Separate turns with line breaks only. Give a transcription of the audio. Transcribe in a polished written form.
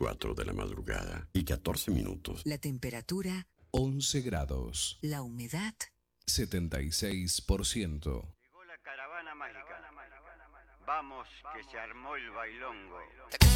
4 de la madrugada y 14 minutos.
La temperatura
11 grados.
La humedad
76%.
Llegó la caravana mágica. Vamos, que se armó el bailongo.